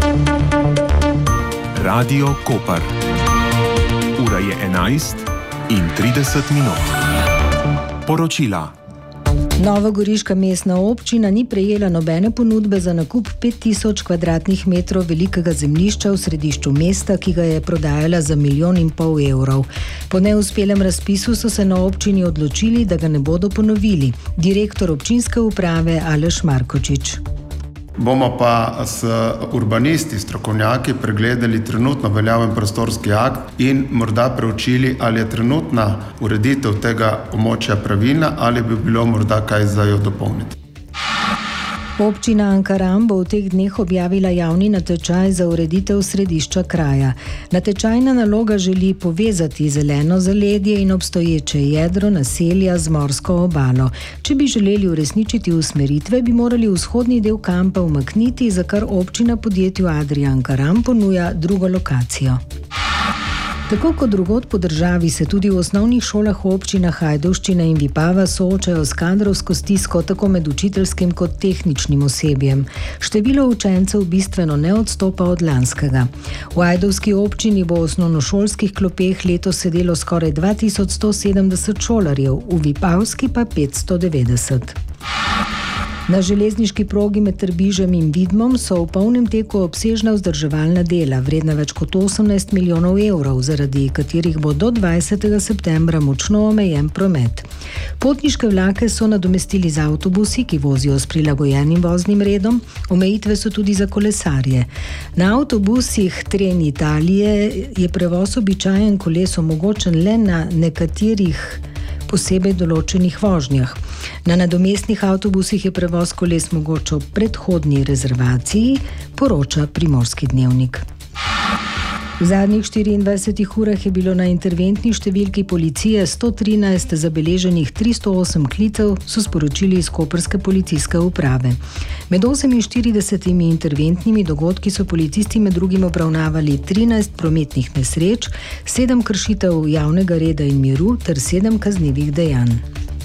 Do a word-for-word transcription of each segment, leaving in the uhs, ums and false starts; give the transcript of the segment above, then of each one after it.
Radio Koper. Ura je enajst in trideset minut. Poročila. Novogoriška mestna občina ni prejela nobene ponudbe za nakup pet tisoč kvadratnih metrov velikega zemljišča v središču mesta, ki ga je prodajala za milijon in pol evrov. Po neuspelem razpisu so se na občini odločili, da ga ne bodo ponovili. Direktor občinske uprave Aleš Markočič. Bomo pa s urbanisti, strokovnjaki pregledali trenutno veljaven prostorski akt in morda preučili, ali je trenutna ureditev tega območja pravilna ali bi bilo morda kaj za jo dopolniti. Občina Ankaran bo v teh dneh objavila javni natečaj za ureditev središča kraja. Natečajna naloga želi povezati zeleno zaledje in obstoječe jedro naselja z morsko obalo. Če bi želeli uresničiti usmeritve, bi morali vzhodni del kampa umakniti, za kar občina podjetju Adria Ankaran ponuja drugo lokacijo. Tako kot drugod po državi se tudi v osnovnih šolah v občinah Ajdovščina in Vipava soočajo s kadrovsko stisko tako med učiteljskim kot tehničnim osebjem. Število učencev bistveno ne odstopa od lanskega. V ajdovski občini bo v osnovnošolskih klopeh letos sedelo skoraj dva tisoč sto sedemdeset šolarjev, v Vipavski pa petsto devetdeset. Na železniški progi med Trbižem in Vidmom so v polnem teku obsežna vzdrževalna dela, vredna več kot osemnajst milijonov evrov, zaradi katerih bo do dvajsetega septembra močno omejen promet. Potniške vlake so nadomestili z avtobusi, ki vozijo s prilagojenim voznim redom, omejitve so tudi za kolesarje. Na avtobusih Tren Italije je prevoz običajen koles omogočen le na nekaterih posebej določenih vožnjah. Na nadomestnih avtobusih je prevoz koles mogoč ob predhodni rezervaciji, poroča Primorski dnevnik. V zadnjih štiriindvajsetih urah je bilo na interventni številki policije sto trinajst zabeleženih tristo osem klicev, so sporočili iz koprske policijske uprave. Med oseminštiridesetimi interventnimi dogodki so policisti med drugim obravnavali trinajst prometnih nesreč, sedem kršitev javnega reda in miru ter sedem kaznivih dejanj.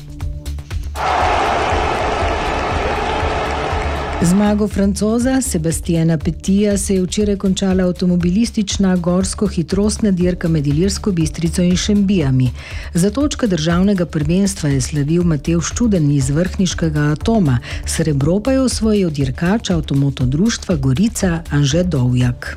Zmago Francoza Sebastiana Petija se je včeraj končala avtomobilistična gorsko-hitrostna dirka med Ilirsko Bistrico in Šembijami. Za točka državnega prvenstva je slavil Matevž Čuden iz vrhniškega Atoma, srebro pa je osvojil dirkač Avtomoto društva Gorica Anže Dovjak.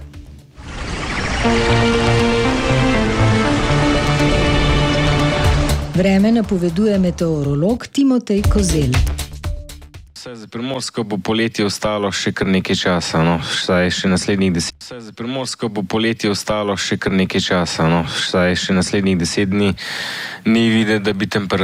Vreme napoveduje meteorolog Timotej Kozel. Za Primorsko bo poletje ostalo še kar nekaj časa, no, saj še naslednjih deset. Za Primorsko bo poletje ostalo še kar nekaj časa, no, saj še naslednjih deset dni ni videti, da bi temperatura